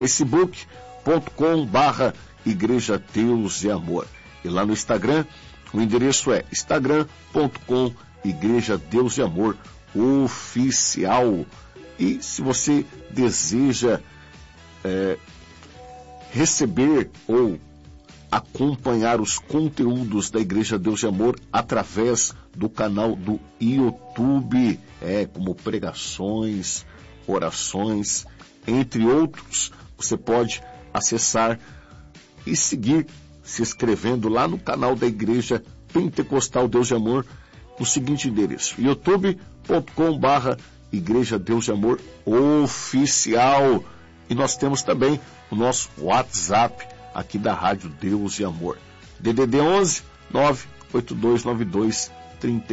facebook.com/Igreja Deus e Amor. E lá no Instagram, o endereço é instagram.com/Igreja Deus e Amor Oficial. E se você deseja receber ou acompanhar os conteúdos da Igreja Deus e Amor através do canal do YouTube, como pregações, orações, entre outros, você pode acessar e seguir se inscrevendo lá no canal da Igreja Pentecostal Deus e Amor, no seguinte endereço: youtube.com/Igreja Deus e Amor Oficial. E nós temos também o nosso WhatsApp aqui da Rádio Deus e Amor. DDD 11 98292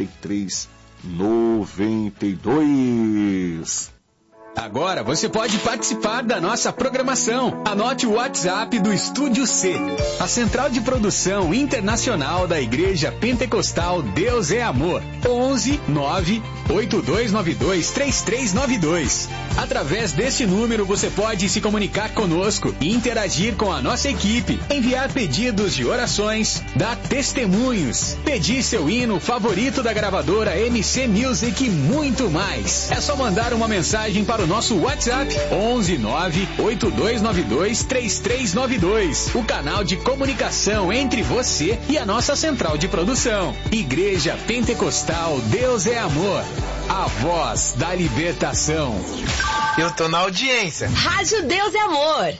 3392. Agora você pode participar da nossa programação. Anote o WhatsApp do Estúdio C, a central de produção internacional da Igreja Pentecostal Deus é Amor. 11 98292 3392. Através deste número você pode se comunicar conosco e interagir com a nossa equipe, enviar pedidos de orações, dar testemunhos, pedir seu hino favorito da gravadora MC Music e muito mais. É só mandar uma mensagem para o nosso WhatsApp 11 98292 3392, o canal de comunicação entre você e a nossa central de produção. Igreja Pentecostal Deus é Amor, a voz da libertação. Eu tô na audiência. Rádio Deus é Amor.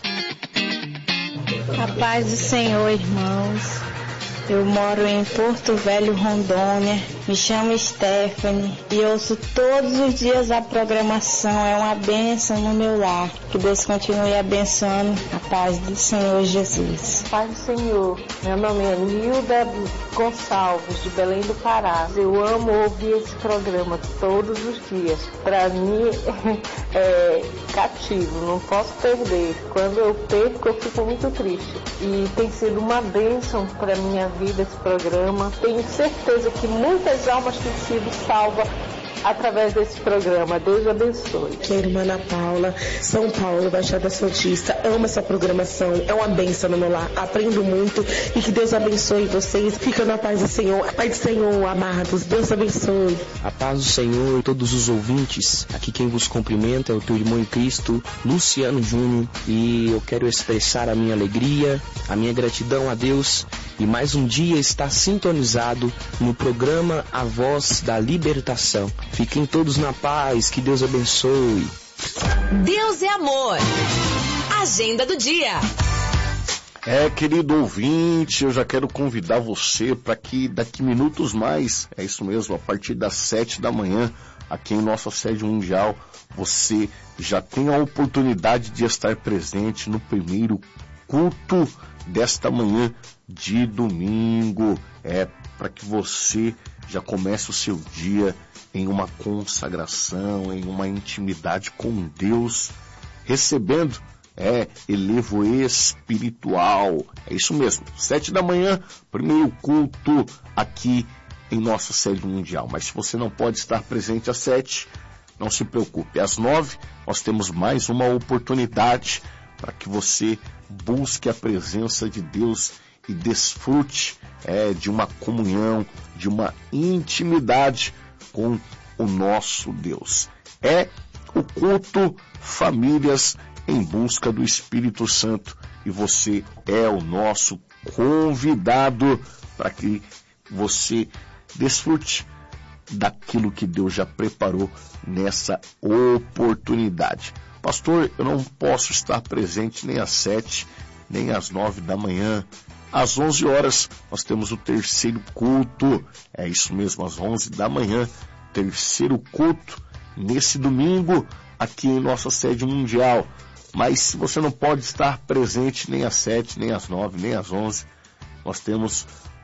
A paz do Senhor, irmãos. Eu moro em Porto Velho, Rondônia. Me chamo Stephanie e ouço todos os dias a programação. É uma bênção no meu lar. Que Deus continue abençoando. A paz do Senhor Jesus. Paz do Senhor. Meu nome é Nilda Gonçalves, de Belém do Pará. Eu amo ouvir esse programa todos os dias. Para mim é cativo, não posso perder. Quando eu perco, eu fico muito triste. E tem sido uma bênção para minha vida esse programa. Tenho certeza que muitas almas têm sido salvas através desse programa. Deus abençoe. Minha irmã Ana Paula, São Paulo, Baixada Santista, amo essa programação, é uma bênção no meu lar, aprendo muito e que Deus abençoe vocês. Fica na paz do Senhor, a paz do Senhor, amados, Deus abençoe. A paz do Senhor, todos os ouvintes, aqui quem vos cumprimenta é o teu irmão em Cristo, Luciano Júnior, e eu quero expressar a minha alegria, a minha gratidão a Deus e mais um dia estar sintonizado no programa A Voz da Libertação. Fiquem todos na paz, que Deus abençoe. Deus é Amor. Agenda do dia. Querido ouvinte, eu já quero convidar você para que daqui minutos mais, é isso mesmo, a partir das 7 da manhã, aqui em nossa sede mundial, você já tem a oportunidade de estar presente no primeiro culto desta manhã de domingo. Para que você já comece o seu dia em uma consagração, em uma intimidade com Deus, recebendo elevo espiritual. É isso mesmo, 7 da manhã, primeiro culto aqui em nossa sede mundial. Mas se você não pode estar presente às 7, não se preocupe. Às 9, nós temos mais uma oportunidade para que você busque a presença de Deus e desfrute de uma comunhão, de uma intimidade com o nosso Deus. É o culto Famílias em Busca do Espírito Santo e você é o nosso convidado para que você desfrute daquilo que Deus já preparou nessa oportunidade. Pastor, eu não posso estar presente nem às 7, nem às 9 da manhã. Às 11 horas nós temos o terceiro culto. É isso mesmo, às 11 da manhã, terceiro culto nesse domingo aqui em nossa sede mundial. Mas se você não pode estar presente nem às 7, nem às 9, nem às 11, nós temos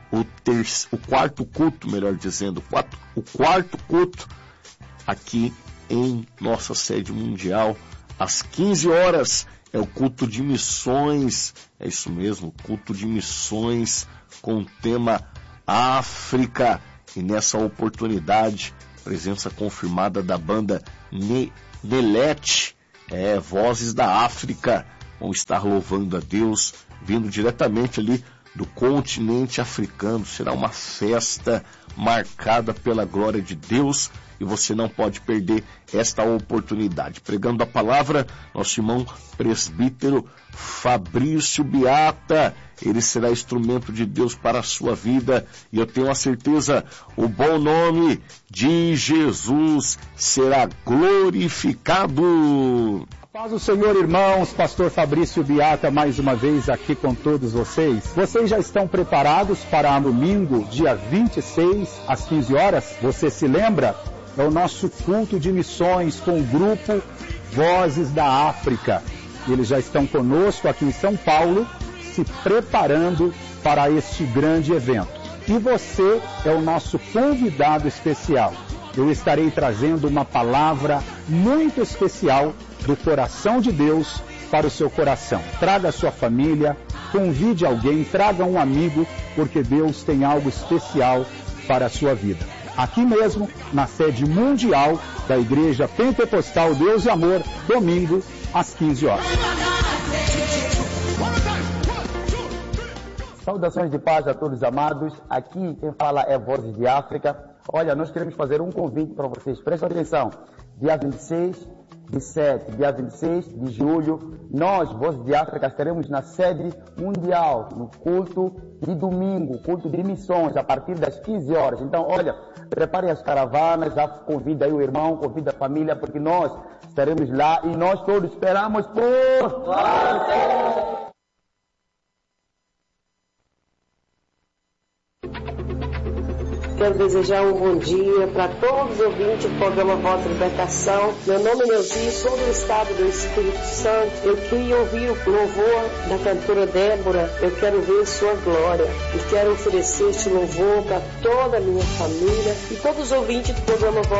o quarto culto, melhor dizendo, o quarto culto aqui em nossa sede mundial, às 15 horas, é o culto de missões, é isso mesmo, culto de missões com o tema África. E nessa oportunidade, presença confirmada da banda Nelete, Vozes da África, vão estar louvando a Deus, vindo diretamente ali do continente africano. Será uma festa marcada pela glória de Deus e você não pode perder esta oportunidade. Pregando a palavra, nosso irmão presbítero Fabrício Beata, ele será instrumento de Deus para a sua vida, e eu tenho a certeza, o bom nome de Jesus será glorificado. Paz do Senhor, irmãos, pastor Fabrício Beata mais uma vez aqui com todos vocês. Vocês já estão preparados para domingo, dia 26, às 15 horas? Você se lembra? É o nosso culto de missões com o grupo Vozes da África. Eles já estão conosco aqui em São Paulo, se preparando para este grande evento. E você é o nosso convidado especial. Eu estarei trazendo uma palavra muito especial do coração de Deus para o seu coração. Traga a sua família, convide alguém, traga um amigo, porque Deus tem algo especial para a sua vida. Aqui mesmo, na sede mundial da Igreja Pentecostal Deus e Amor, domingo, às 15 horas. Saudações de paz a todos amados. Aqui quem fala é Vozes de África. Olha, nós queremos fazer um convite para vocês. Prestem atenção. Dia 26 de julho, nós, Vozes de África, estaremos na sede mundial, no culto de domingo, culto de missões, a partir das 15 horas. Então, olha, preparem as caravanas, já convida aí o irmão, convida a família, porque nós estaremos lá e nós todos esperamos por você. Quero desejar um bom dia para todos os ouvintes do programa Voz de Libertação. Meu nome é Neuzi, sou do estado do Espírito Santo. Eu queria ouvir o louvor da cantora Débora. Eu quero ver sua glória. E quero oferecer este louvor para toda a minha família e todos os ouvintes do programa Voz